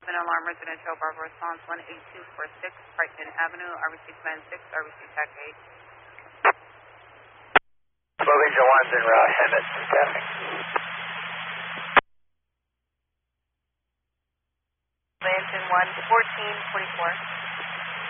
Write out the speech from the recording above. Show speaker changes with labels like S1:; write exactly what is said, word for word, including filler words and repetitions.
S1: Twin Alarm Residential, Bravo Response one eight two four six, Brighton Avenue, R B C Command six, R B C Tac eight.
S2: Moving to London, route Hemet, staffing.
S1: Landon one fourteen forty-four.